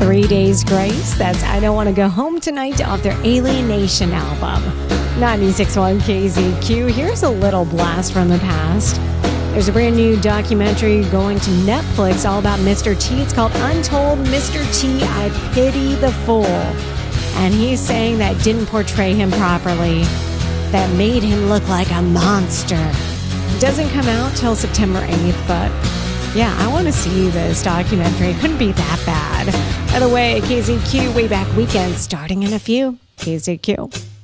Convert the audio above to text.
3 Days Grace. That's I Don't Want to Go Home Tonight off their Alienation album. 96.1 KZQ. Here's a little blast from the past. There's a brand new documentary going to Netflix all about Mr. T. It's called Untold Mr. T, I Pity the Fool. And he's saying that didn't portray him properly, that made him look like a monster. It doesn't come out till September 8th, but yeah, I want to see this documentary. It couldn't be that bad. By the way, KZQ Way Back Weekend starting in a few. KZQ.